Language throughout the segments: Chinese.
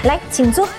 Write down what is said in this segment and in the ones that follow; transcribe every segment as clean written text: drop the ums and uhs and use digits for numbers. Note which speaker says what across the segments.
Speaker 1: 来，请坐。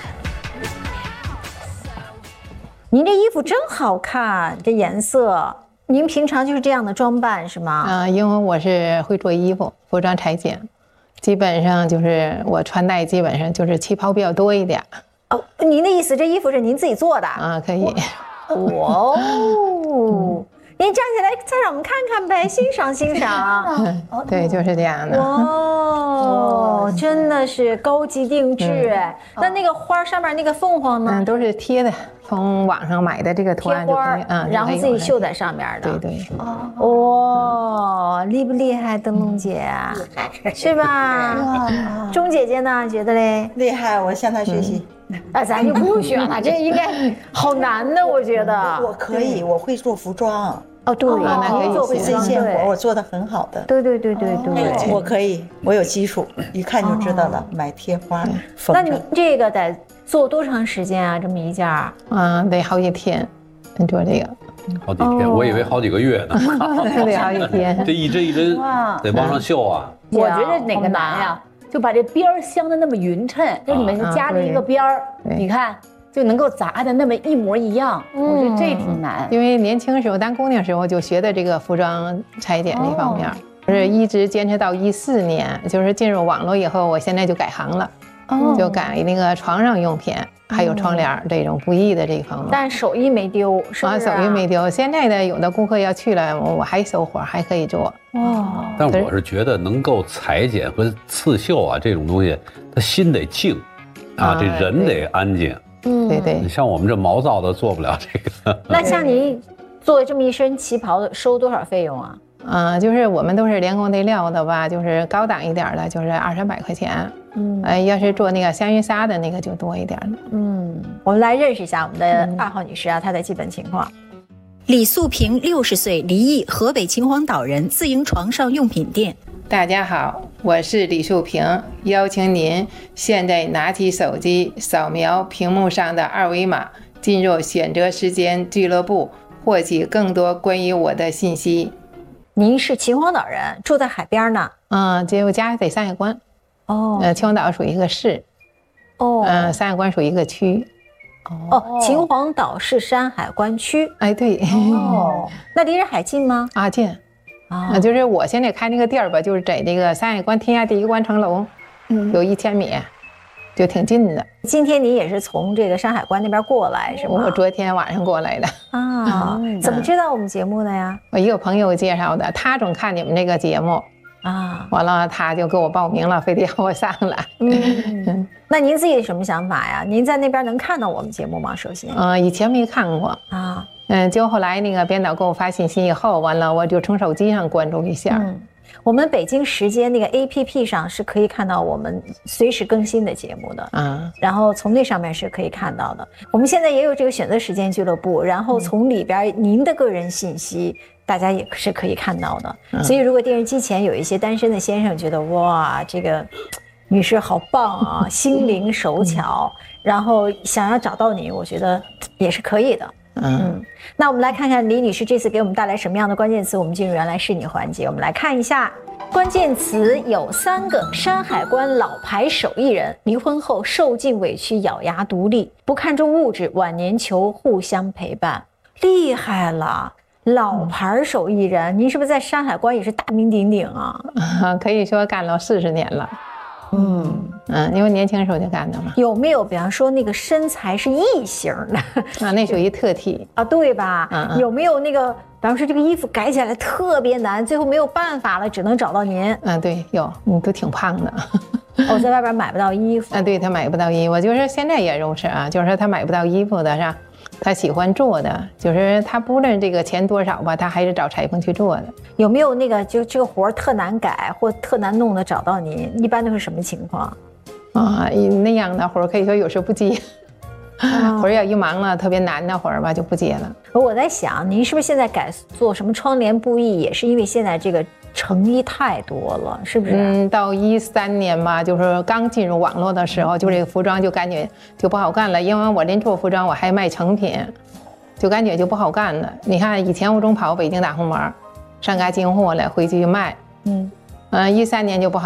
Speaker 1: 您这衣服真好看，这颜色。您平常就是这样的装扮是吗？
Speaker 2: 因为我是会做衣服，服装裁剪，基本上就是我穿戴基本上就是旗袍比较多一点。
Speaker 1: 哦，您的意思这衣服是您自己做的？
Speaker 2: 可以。
Speaker 1: 哦，您站起来再让我们看看呗，欣赏欣赏。
Speaker 2: 对，就是这样的。
Speaker 1: 哦，真的是高级定制哎。那个花上面那个凤凰呢？
Speaker 2: 都是贴的，从网上买的这个图案就可以。
Speaker 1: 然后自己绣在上面的。
Speaker 2: 对对。
Speaker 1: 哦，厉不厉害，灯笼姐？是吧？钟姐姐呢？觉得嘞？
Speaker 3: 厉害，我向她学习。
Speaker 1: 咱就不用学了，这应该好难的，我觉得。
Speaker 3: 我可以，我会做服装。
Speaker 1: 哦，对，
Speaker 2: 那可以
Speaker 1: 做
Speaker 3: 针线活，我做的很好的。
Speaker 1: 对，
Speaker 3: 我可以，我有基础，一看就知道了。买贴花，缝。
Speaker 1: 那你这个得做多长时间啊？这么一件？
Speaker 2: 得好几天。你做这个。
Speaker 4: 好几天，我以为好几个月呢。
Speaker 2: 得好几天。
Speaker 4: 这一针一针得往上绣啊。
Speaker 5: 我觉得哪个难呀？就把这边儿镶的那么匀称，就你们加了一个边儿，你看就能够砸的那么一模一样。我觉得这挺难。
Speaker 2: 因为年轻时候当姑娘时候就学的这个服装裁剪这方面，就是一直坚持到14年，就是进入网络以后，我现在就改行了，就改那个床上用品。还有窗帘这种布艺的这一方面，
Speaker 1: 但手艺没丢，是不是？
Speaker 2: 手艺没丢。现在的有的顾客要去了，我还收活，还可以做。
Speaker 4: 但我是觉得能够裁剪和刺绣啊这种东西，他心得静，这人得安静。
Speaker 2: 对。
Speaker 4: 像我们这毛躁的做不了这个。
Speaker 1: 那像您做这么一身旗袍，收多少费用啊？
Speaker 2: 就是我们都是连工带料的吧，就是高档一点的，就是200-300块钱。要是做那个香云纱的那个就多一点了。
Speaker 1: 我们来认识一下我们的2号女士啊，她的基本情况。
Speaker 6: 李素萍60岁，离异，河北秦皇岛人，自营床上用品店。
Speaker 2: 大家好，我是李素萍，邀请您现在拿起手机，扫描屏幕上的2维码，进入选择时间俱乐部，获取更多关于我的信息。
Speaker 1: 您是秦皇岛人，住在海边呢？
Speaker 2: 这我家在山海关。秦皇岛属于一个市。山海关属于一个区。
Speaker 1: 秦皇岛是山海关区。
Speaker 2: 哎，对。
Speaker 1: 那离着海近吗？
Speaker 2: 近。就是我现在开那个店吧，就是在这个山海关天下第一关城楼，有1000米，就挺近的。
Speaker 1: 今天你也是从这个山海关那边过来是吗？
Speaker 2: 我昨天晚上过来的。
Speaker 1: 怎么知道我们节目的呀？
Speaker 2: 我一个朋友介绍的，他总看你们这个节目。完了他就给我报名了，非得要我上来。
Speaker 1: 那您自己什么想法呀？您在那边能看到我们节目吗？首先，
Speaker 2: 以前没看过就后来那个编导给我发信息以后，完了我就从手机上关注一下。
Speaker 1: 我们北京时间那个 APP 上是可以看到我们随时更新的节目的然后从那上面是可以看到的。我们现在也有这个选择时间俱乐部，然后从里边您的个人信息大家也是可以看到的。所以如果电视机前有一些单身的先生觉得哇这个女士好棒啊，心灵手巧，然后想要找到你，我觉得也是可以的。那我们来看看李女士这次给我们带来什么样的关键词。我们进入原来是你环节，我们来看一下关键词有3个：山海关老牌手艺人，离婚后受尽委屈咬牙独立，不看重物质，晚年求互相陪伴。厉害了，老牌手艺人，您是不是在山海关也是大名鼎鼎啊？
Speaker 2: 可以说干了40年了。因为年轻时候就干的嘛。
Speaker 1: 有没有比方说那个身材是异形的
Speaker 2: 那属于特体
Speaker 1: 对吧？有没有那个比方说这个衣服改起来特别难，最后没有办法了，只能找到您？
Speaker 2: 对，有，你都挺胖的。
Speaker 1: 在外边买不到衣服
Speaker 2: 对，他买不到衣服，就是现在也如此就是他买不到衣服的是吧？他喜欢做的，就是他不论这个钱多少吧，他还是找裁缝去做的。
Speaker 1: 有没有那个就这个活特难改或特难弄的找到您？一般都是什么情况？
Speaker 2: 那样的活可以说有时候不接，活要一忙了，特别难的活吧就不接了。
Speaker 1: 我在想，您是不是现在改做什么窗帘布艺，也是因为现在这个成衣太多了，是不是？
Speaker 2: 到13年吧，就是刚进入网络的时候，就这个服装就感觉就不好干了，因为我连做服装我还卖成品，就感觉就不好干了。你看以前我总跑北京大红门，上嘎进货来回去卖，13年就不好。